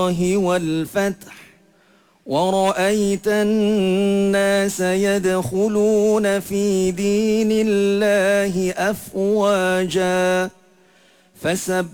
الله والفتح ورأيت الناس يدخلون في دين الله أفواجا فسبح